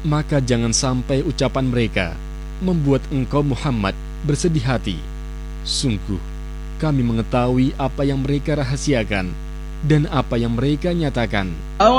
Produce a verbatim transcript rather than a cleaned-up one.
maka jangan sampai ucapan mereka membuat engkau Muhammad bersedih hati. Sungguh, kami mengetahui apa yang mereka rahasiakan dan apa yang mereka nyatakan.